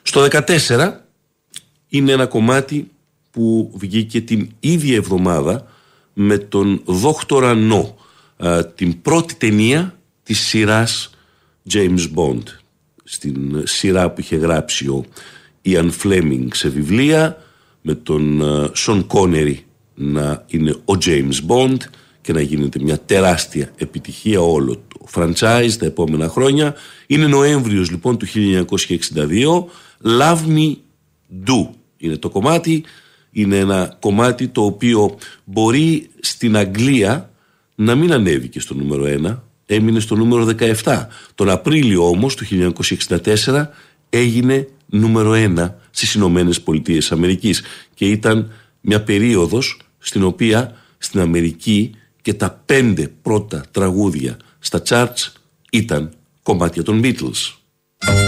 Στο 14 είναι ένα κομμάτι που βγήκε την ίδια εβδομάδα με τον Δόκτορα No, την πρώτη ταινία της σειράς James Bond, στην σειρά που είχε γράψει ο Ian Fleming σε βιβλία, με τον Sean Connery να είναι ο James Bond και να γίνεται μια τεράστια επιτυχία όλο το franchise τα επόμενα χρόνια. Είναι Νοέμβριος λοιπόν του 1962. Love Me Do είναι το κομμάτι. Είναι ένα κομμάτι το οποίο μπορεί στην Αγγλία να μην ανέβηκε στο νούμερο 1, έμεινε στο νούμερο 17. Τον Απρίλιο όμως του 1964 έγινε νούμερο 1 στις Ηνωμένες Πολιτείες Αμερικής και ήταν μια περίοδος στην οποία στην Αμερική και τα 5 πρώτα τραγούδια στα charts ήταν κομμάτια των Beatles.